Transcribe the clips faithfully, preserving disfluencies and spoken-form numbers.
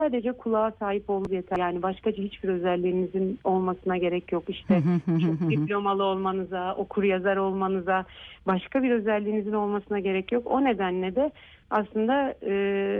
Sadece kulağa sahip olmanız yeter. Yani başka hiçbir özelliğinizin olmasına gerek yok. İşte çok diplomalı olmanıza, okur yazar olmanıza, başka bir özelliğinizin olmasına gerek yok. O nedenle de aslında e,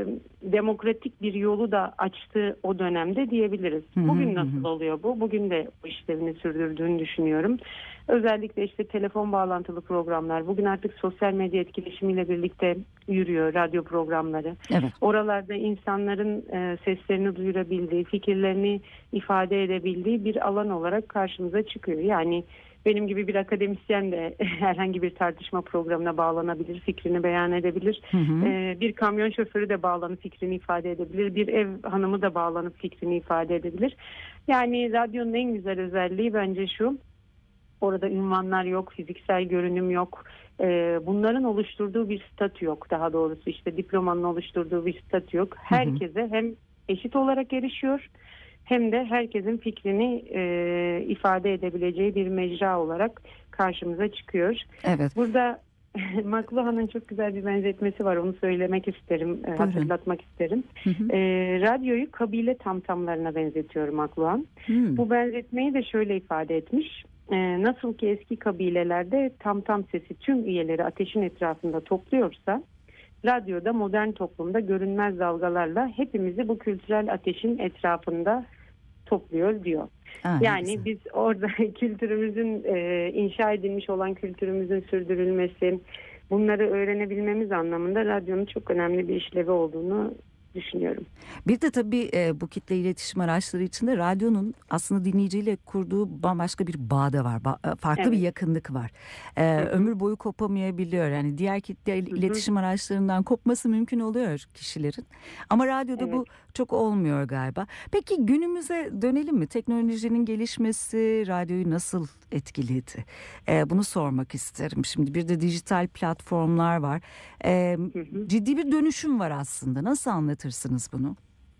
demokratik bir yolu da açtı o dönemde diyebiliriz. Bugün nasıl oluyor bu? Bugün de bu işlevini sürdürdüğünü düşünüyorum. Özellikle işte telefon bağlantılı programlar, bugün artık sosyal medya etkileşimiyle birlikte yürüyor radyo programları. Evet. Oralarda insanların e, seslerini duyurabildiği, fikirlerini ifade edebildiği bir alan olarak karşımıza çıkıyor. Yani benim gibi bir akademisyen de herhangi bir tartışma programına bağlanabilir, fikrini beyan edebilir. Hı hı. Ee, bir kamyon şoförü de bağlanıp fikrini ifade edebilir. Bir ev hanımı da bağlanıp fikrini ifade edebilir. Yani radyonun en güzel özelliği bence şu: orada ünvanlar yok, fiziksel görünüm yok. Ee, bunların oluşturduğu bir statü yok. Daha doğrusu işte diplomanın oluşturduğu bir statü yok. Herkese hem eşit olarak erişiyor, hem de herkesin fikrini e, ifade edebileceği bir mecra olarak karşımıza çıkıyor. Evet. Burada McLuhan'ın çok güzel bir benzetmesi var. Onu söylemek isterim, e, hatırlatmak isterim. Hı hı. E, radyoyu kabile tamtamlarına benzetiyor McLuhan. Hı. Bu benzetmeyi de şöyle ifade etmiş: E, nasıl ki eski kabilelerde tamtam sesi tüm üyeleri ateşin etrafında topluyorsa, radyoda modern toplumda görünmez dalgalarla hepimizi bu kültürel ateşin etrafında topluyor diyor. Aa, yani güzel. biz orada kültürümüzün e, inşa edilmiş olan kültürümüzün sürdürülmesi, bunları öğrenebilmemiz anlamında radyonun çok önemli bir işlevi olduğunu düşünüyorum. Bir de tabii e, bu kitle iletişim araçları içinde radyonun aslında dinleyiciyle kurduğu bambaşka bir bağ da var. Ba- farklı Evet. bir yakınlık var. E, ömür boyu kopamayabiliyor. Yani diğer kitle iletişim araçlarından kopması mümkün oluyor kişilerin. Ama radyoda Evet. bu çok olmuyor galiba. Peki günümüze dönelim mi? Teknolojinin gelişmesi radyoyu nasıl etkiledi? E, bunu sormak isterim. Şimdi bir de dijital platformlar var. E, ciddi bir dönüşüm var aslında. Nasıl anlatırsınız bunu?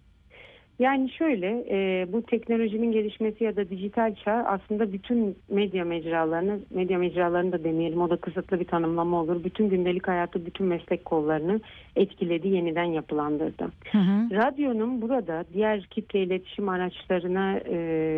Yani şöyle, e, bu teknolojinin gelişmesi ya da dijital çağ aslında bütün medya mecralarını, medya mecralarını da demeyelim, o da kısıtlı bir tanımlama olur. Bütün gündelik hayatı, bütün meslek kollarını etkiledi, yeniden yapılandırdı. Hı hı. Radyonun burada diğer kitle iletişim araçlarına e,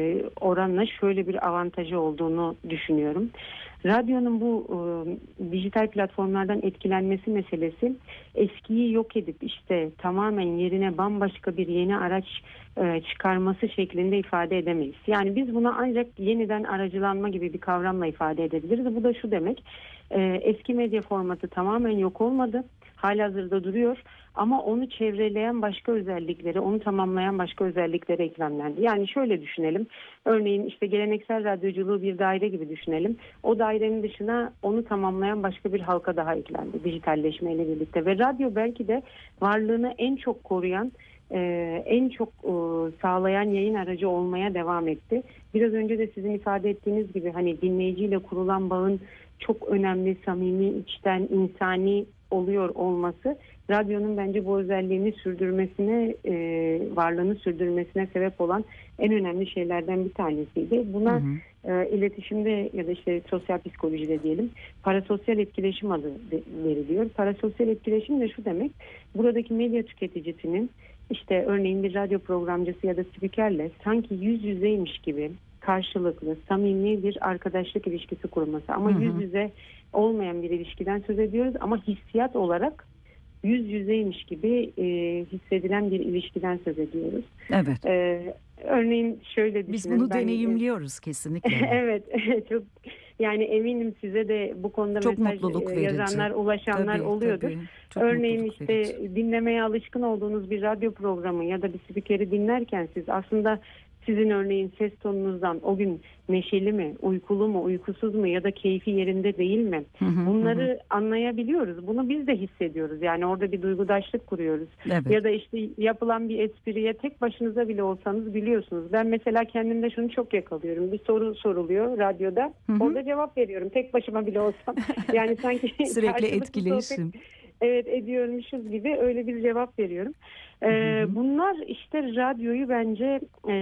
oranla şöyle bir avantajı olduğunu düşünüyorum. Radyonun bu e, dijital platformlardan etkilenmesi meselesi, eskiyi yok edip işte tamamen yerine bambaşka bir yeni araç e, çıkarması şeklinde ifade edemeyiz. Yani biz buna ancak yeniden aracılanma gibi bir kavramla ifade edebiliriz. Bu da şu demek: e, eski medya formatı tamamen yok olmadı. Halihazırda duruyor ama onu çevreleyen başka özellikleri, onu tamamlayan başka özellikleri eklemlendi. Yani şöyle düşünelim. Örneğin işte geleneksel radyoculuğu bir daire gibi düşünelim. O dairenin dışına onu tamamlayan başka bir halka daha eklendi dijitalleşmeyle birlikte. Ve radyo belki de varlığını en çok koruyan, Ee, en çok e, sağlayan yayın aracı olmaya devam etti. Biraz önce de sizin ifade ettiğiniz gibi hani dinleyiciyle kurulan bağın çok önemli, samimi, içten, insani oluyor olması radyonun bence bu özelliğini sürdürmesine, e, varlığını sürdürmesine sebep olan en önemli şeylerden bir tanesiydi. Buna hı hı. E, iletişimde ya da işte sosyal psikolojide diyelim parasosyal etkileşim adı de, veriliyor. Parasosyal etkileşim de şu demek: buradaki medya tüketicisinin işte örneğin bir radyo programcısı ya da spikerle sanki yüz yüzeymiş gibi karşılıklı, samimi bir arkadaşlık ilişkisi kurması. Ama hı hı. yüz yüze olmayan bir ilişkiden söz ediyoruz ama hissiyat olarak yüz yüzeymiş gibi e, hissedilen bir ilişkiden söz ediyoruz. Evet. Ee, örneğin şöyle düşünün. Biz bunu ben, deneyimliyoruz kesinlikle. Evet, çok yani eminim size de bu konuda çok mesaj yazanlar, ulaşanlar tabii, oluyordur. Tabii, çok örneğin işte verici. Dinlemeye alışkın olduğunuz bir radyo programı ya da bir spikeri dinlerken siz aslında sizin örneğin ses tonunuzdan o gün neşeli mi, uykulu mu, uykusuz mu ya da keyfi yerinde değil mi? Hı hı, Bunları hı. anlayabiliyoruz. Bunu biz de hissediyoruz. Yani orada bir duygudaşlık kuruyoruz. Evet. Ya da işte yapılan bir espriye tek başınıza bile olsanız biliyorsunuz. Ben mesela kendimde şunu çok yakalıyorum. Bir soru soruluyor radyoda. Hı hı. Orada cevap veriyorum. Tek başıma bile olsam. Yani sanki sürekli etkileşim. Sohbet, evet ediyormuşuz gibi öyle bir cevap veriyorum. Ee, hı hı. Bunlar işte radyoyu bence e,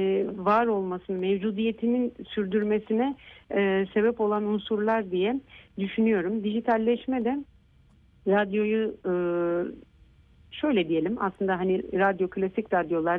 var olmasını, mevcudiyetinin sürdürmesine e, sebep olan unsurlar diye düşünüyorum. Dijitalleşme de radyoyu e, şöyle diyelim, aslında hani radyo, klasik radyolar